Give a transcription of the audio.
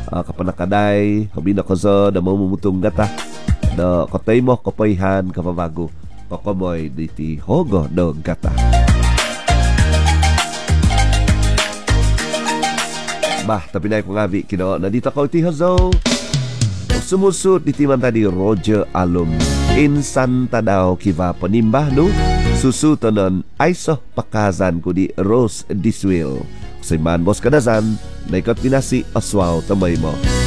kapanakaday kabina ko sa na mamumutong gata na katay mo kapayhan kapabago pakamoy diti hogo no gata. Bah, tapi na kong abi kino na dito ko iti hazo. Sumusud diti man tadi Roger Alum. Insan tadaw kiva panimbah no. Susutonon ay so pakazan ko di Rose Diswil. Kasi man bos kadazan na ikot pinasi aswaw tamay mo.